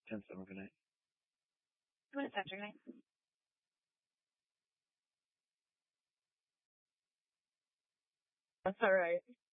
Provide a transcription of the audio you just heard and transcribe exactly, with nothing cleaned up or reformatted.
ten seven, good night. Two minutes after night. That's all right.